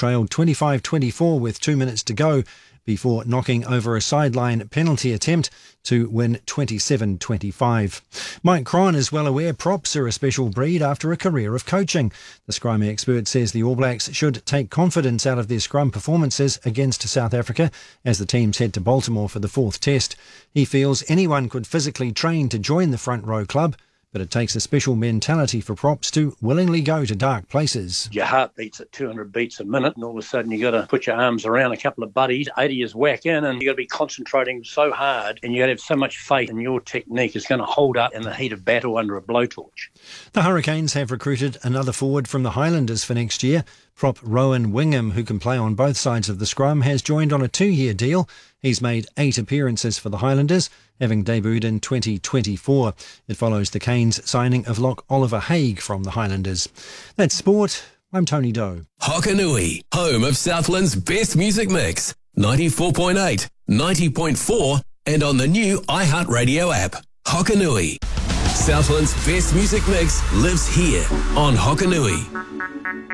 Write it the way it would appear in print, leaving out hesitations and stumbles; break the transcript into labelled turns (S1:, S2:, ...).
S1: trailed 25-24 with 2 minutes to go before knocking over a sideline penalty attempt to win 27-25. Mike Cron is well aware props are a special breed after a career of coaching. The scrum expert says the All Blacks should take confidence out of their scrum performances against South Africa as the teams head to Baltimore for the 4th test. He feels anyone could physically train to join the front row club, but it takes a special mentality for props to willingly go to dark places.
S2: Your heart beats at 200 beats a minute, and all of a sudden you got to put your arms around a couple of buddies, 80 is whack in, and you got to be concentrating so hard, and you got to have so much faith in your technique is going to hold up in the heat of battle under a blowtorch.
S1: The Hurricanes have recruited another forward from the Highlanders for next year. Prop Rowan Wingham, who can play on both sides of the scrum, has joined on a 2-year deal. He's made 8 appearances for the Highlanders, having debuted in 2024. It follows the Canes signing of lock Oliver Haig from the Highlanders. That's sport. I'm Tony Doe.
S3: Hokanui, home of Southland's best music mix. 94.8, 90.4 and on the new iHeartRadio app. Hokanui. Southland's best music mix lives here on Hokanui.